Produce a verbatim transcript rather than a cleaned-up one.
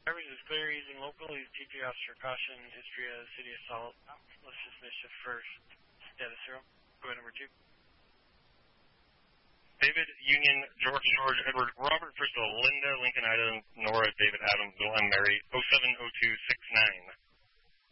Drivers is clear, easy and local. He's T P officer caution, history of city assault. Let's just mischief first. Status zero. Go ahead, number two. David, Union, George, George, Edward, Robert, Bristol, Linda, Lincoln, Ida, Nora, David, Adam, Bill, and Mary, oh seven oh two six nine.